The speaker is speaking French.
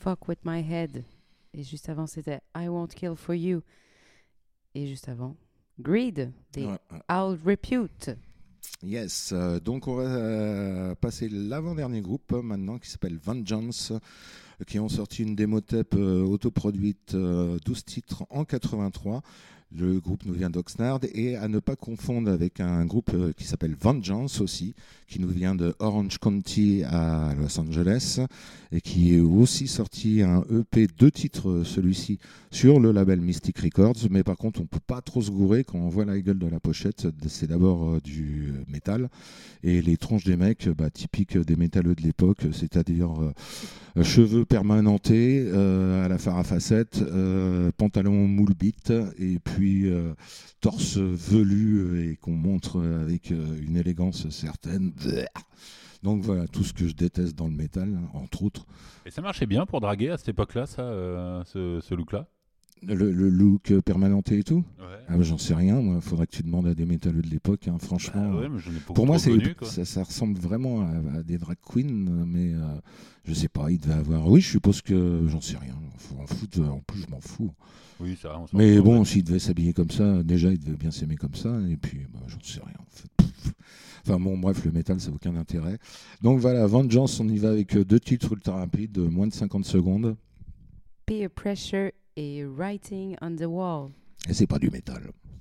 Fuck with my head. Et juste avant, c'était I won't kill for you. Et juste avant, Greed, des Owl Repute. Yes, donc on va passer l'avant-dernier groupe maintenant qui s'appelle Vengeance, qui ont sorti une démo tape autoproduite, 12 titres en 83. Le groupe nous vient d'Oxnard et à ne pas confondre avec un groupe qui s'appelle Vengeance aussi, qui nous vient de Orange County à Los Angeles et qui est aussi sorti un EP, 2 titres celui-ci, sur le label Mystic Records. Mais par contre, on ne peut pas trop se gourer quand on voit la gueule de la pochette. C'est d'abord du métal et les tronches des mecs, typiques des métalleux de l'époque, c'est-à-dire cheveux permanentés à la phare à facettes, pantalon moule bite et puis torse velu et qu'on montre avec une élégance certaine. Donc voilà, tout ce que je déteste dans le métal, entre autres. Et ça marchait bien pour draguer à cette époque-là, ça, ce look-là? Le look permanenté et tout. Ouais. J'en sais rien, moi. Faudrait que tu demandes à des métalleux de l'époque, hein, franchement. Ouais, mais j'en ai beaucoup pour moi, connu, ça ressemble vraiment à des drag queens, mais je sais pas, il devait avoir. Oui, je suppose que j'en sais rien. En plus, je m'en fous. Oui, ça. Mais bon, s'il devait s'habiller comme ça, déjà, il devait bien s'aimer comme ça, et puis, j'en sais rien. En fait. Enfin bon, bref, le métal, ça n'a aucun intérêt. Donc voilà, Vengeance, on y va avec 2 titres ultra rapides, moins de 50 secondes. Peer Pressure et Writing on the Wall. Et c'est pas du métal.